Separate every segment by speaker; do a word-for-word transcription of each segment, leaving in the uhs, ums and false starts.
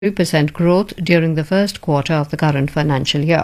Speaker 1: three percent growth during the first quarter of the current financial year.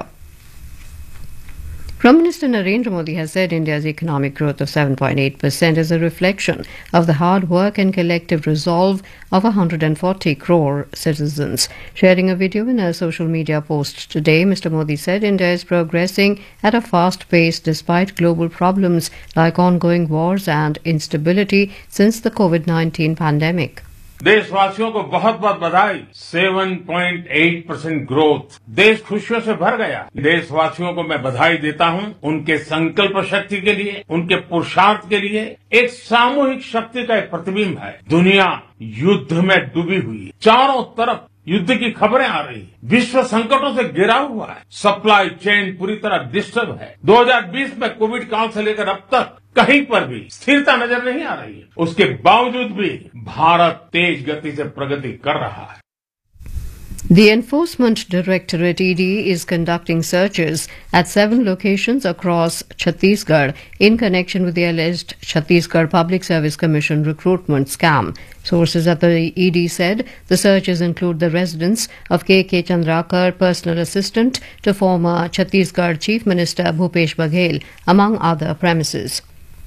Speaker 1: Prime Minister Narendra Modi has said India's economic growth of seven point eight percent is a reflection of the hard work and collective resolve of one hundred forty crore citizens. Sharing a video in a social media post today, Mister Modi said India is progressing at a fast pace despite global problems like ongoing wars and instability since the COVID nineteen pandemic.
Speaker 2: देशवासियों को बहुत बहुत बधाई। सात point आठ percent growth, देश खुशियों से भर गया। देशवासियों को मैं बधाई देता हूं उनके संकल्प शक्ति के लिए, उनके पुरुषार्थ के लिए। एक सामूहिक शक्ति का एक प्रतिबिंब है। दुनिया युद्ध में डूबी हुई है, चारों तरफ युद्ध की खबरें आ रही है, विश्व संकटों से घिरा हुआ है, सप्लाई चेन पूरी तरह डिस्टर्ब है। दो हज़ार बीस में कोविड काल से लेकर अब तक कहीं पर भी स्थिरता नजर नहीं आ रही है। उसके बावजूद भी भारत तेज गति से प्रगति कर रहा है।
Speaker 1: The Enforcement Directorate E D is conducting searches at seven locations across Chhattisgarh in connection with the alleged Chhattisgarh Public Service Commission recruitment scam. Sources at the E D said the searches include the residence of K K Chandrakar, personal assistant to former Chhattisgarh Chief Minister Bhupesh Baghel, among other premises.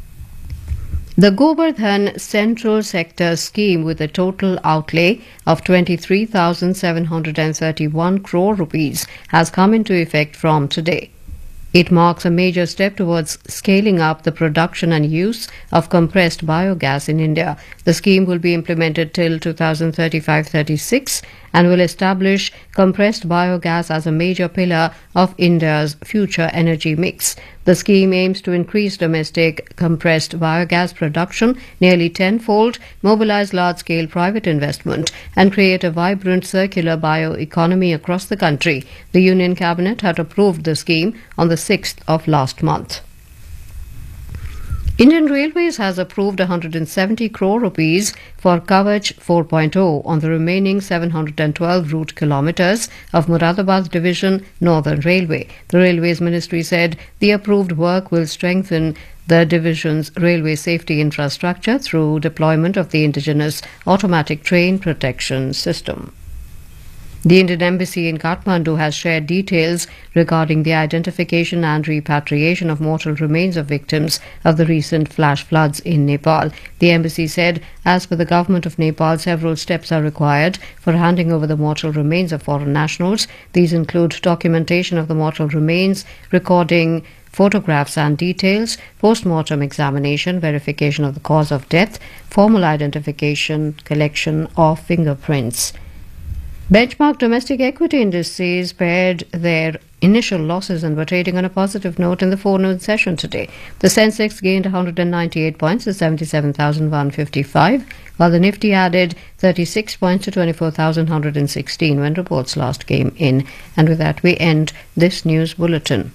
Speaker 1: The Govardhan Central Sector Scheme, with a total outlay of twenty-three thousand seven hundred thirty-one crore rupees, has come into effect from today. It marks a major step towards scaling up the production and use of compressed biogas in India. The scheme will be implemented till two thousand thirty-five thirty-six and will establish compressed biogas as a major pillar of India's future energy mix. The scheme aims to increase domestic compressed biogas production nearly tenfold, mobilize large-scale private investment, and create a vibrant circular bioeconomy across the country. The Union Cabinet had approved the scheme on the sixth of last month. Indian Railways has approved one hundred seventy crore rupees for Kavach four point oh on the remaining seven hundred twelve route kilometres of Moradabad Division Northern Railway. The Railways Ministry said the approved work will strengthen the division's railway safety infrastructure through deployment of the indigenous automatic train protection system. The Indian Embassy in Kathmandu has shared details regarding the identification and repatriation of mortal remains of victims of the recent flash floods in Nepal. The embassy said, as per the government of Nepal, several steps are required for handing over the mortal remains of foreign nationals. These include documentation of the mortal remains, recording photographs and details, post-mortem examination, verification of the cause of death, formal identification, collection of fingerprints. Benchmark domestic equity indices pared their initial losses and were trading on a positive note in the forenoon session today. The Sensex gained one hundred ninety-eight points to seventy-seven thousand one hundred fifty-five, while the Nifty added thirty-six points to twenty-four thousand one hundred sixteen when reports last came in. And with that, we end this news bulletin.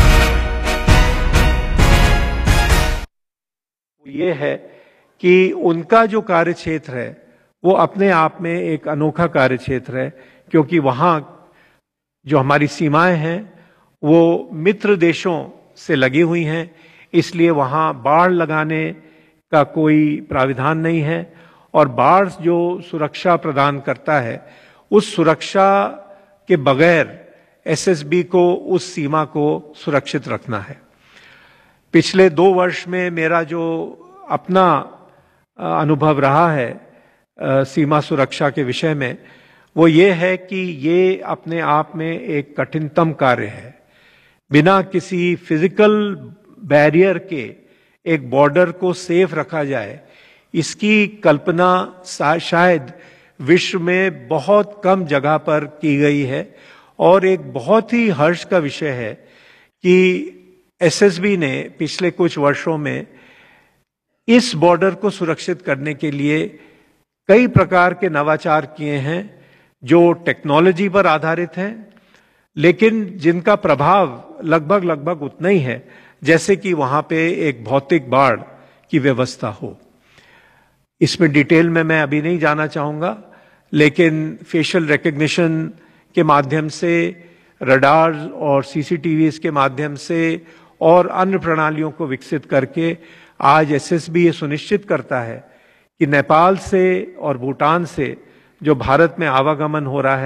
Speaker 3: ये है कि उनका जो कार्यक्षेत्र है वो अपने आप में एक अनोखा कार्य क्षेत्र है, क्योंकि वहां जो हमारी सीमाएं हैं वो मित्र देशों से लगी हुई हैं, इसलिए वहां बाड़ लगाने का कोई प्राविधान नहीं है और बाढ़ जो सुरक्षा प्रदान करता है उस सुरक्षा के बगैर एसएसबी को उस सीमा को सुरक्षित रखना है। पिछले दो वर्ष में मेरा जो अपना अनुभव रहा है सीमा सुरक्षा के विषय में वो ये है कि ये अपने आप में एक कठिनतम कार्य है। बिना किसी फिजिकल बैरियर के एक बॉर्डर को सेफ रखा जाए, इसकी कल्पना शायद विश्व में बहुत कम जगह पर की गई है और एक बहुत ही हर्ष का विषय है कि एसएसबी ने पिछले कुछ वर्षों में इस बॉर्डर को सुरक्षित करने के लिए कई प्रकार के नवाचार किए हैं जो टेक्नोलॉजी पर आधारित हैं, लेकिन जिनका प्रभाव लगभग लगभग उतना ही है जैसे कि वहां पे एक भौतिक बाड़ की व्यवस्था हो। इसमें डिटेल में मैं अभी नहीं जाना चाहूंगा, लेकिन फेशियल रिकग्निशन के माध्यम से, रडार और सीसीटीवीज के माध्यम से और अन्य प्रणालियों को विकसित करके आज एसएसबी ये सुनिश्चित करता है कि नेपाल से और भूटान से जो भारत में आवागमन हो रहा है